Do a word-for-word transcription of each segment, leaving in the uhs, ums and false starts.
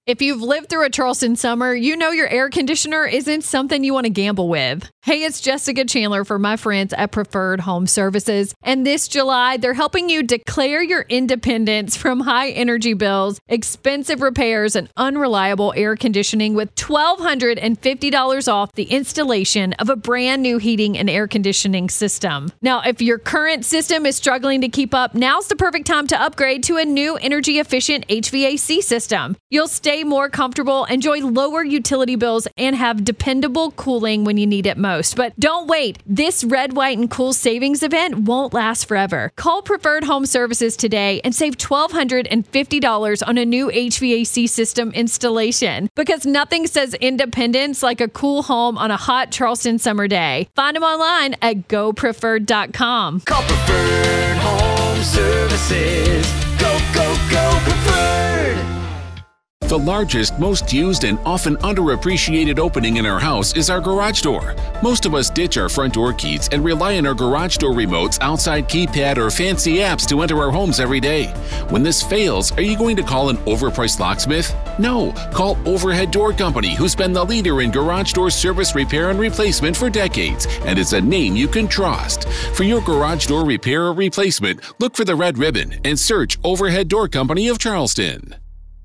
If you've lived through a Charleston summer, you know your air conditioner isn't something you want to gamble with. Hey, it's Jessica Chandler for my friends at Preferred Home Services. And this July, they're helping you declare your independence from high energy bills, expensive repairs, and unreliable air conditioning with one thousand two hundred fifty dollars off the installation of a brand new heating and air conditioning system. Now, if your current system is struggling to keep up, now's the perfect time to upgrade to a new energy efficient H V A C system. You'll stay more comfortable, enjoy lower utility bills, and have dependable cooling when you need it most. But don't wait. This Red, White, and Cool savings event won't last forever. Call Preferred Home Services today and save one thousand two hundred fifty dollars on a new H V A C system installation. Because nothing says independence like a cool home on a hot Charleston summer day. Find them online at go preferred dot com. Call Preferred Home Services. Go, go, go, Preferred. The largest, most used, and often underappreciated opening in our house is our garage door. Most of us ditch our front door keys and rely on our garage door remotes, outside keypad, or fancy apps to enter our homes every day. When this fails, are you going to call an overpriced locksmith? No, call Overhead Door Company, who's been the leader in garage door service, repair, and replacement for decades, and it's a name you can trust. For your garage door repair or replacement, look for the red ribbon and search Overhead Door Company of Charleston.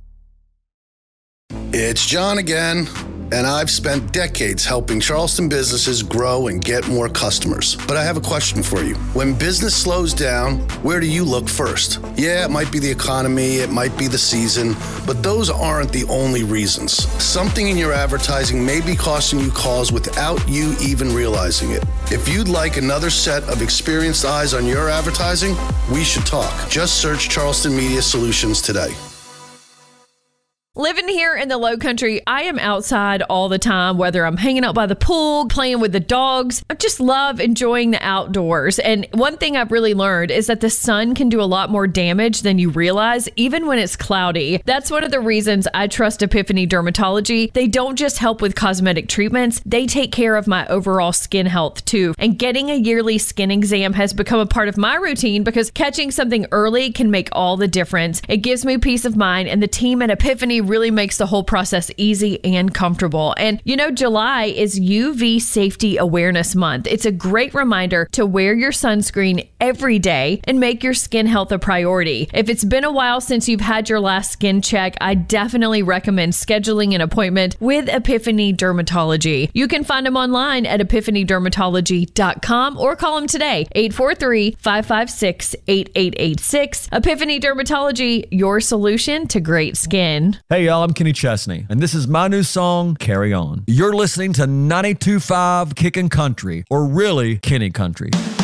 It's John again, and I've spent decades helping Charleston businesses grow and get more customers. But I have a question for you. When business slows down, where do you look first? Yeah, it might be the economy, it might be the season, but those aren't the only reasons. Something in your advertising may be costing you calls without you even realizing it. If you'd like another set of experienced eyes on your advertising, we should talk. Just search Charleston Media Solutions today. Living here in the Low Country, I am outside all the time, whether I'm hanging out by the pool, playing with the dogs. I just love enjoying the outdoors. And one thing I've really learned is that the sun can do a lot more damage than you realize, even when it's cloudy. That's one of the reasons I trust Epiphany Dermatology. They don't just help with cosmetic treatments, they take care of my overall skin health too. And getting a yearly skin exam has become a part of my routine because catching something early can make all the difference. It gives me peace of mind, and the team at Epiphany really makes the whole process easy and comfortable. And you know, July is U V Safety Awareness Month. It's a great reminder to wear your sunscreen every day and make your skin health a priority. If it's been a while since you've had your last skin check, I definitely recommend scheduling an appointment with Epiphany Dermatology. You can find them online at epiphany dermatology dot com or call them today, eight four three, five five six, eight eight eight six. Epiphany Dermatology, your solution to great skin. Hey y'all, I'm Kenny Chesney, and this is my new song, Carry On. You're listening to ninety-two point five Kickin' Country, or really, Kenny Country.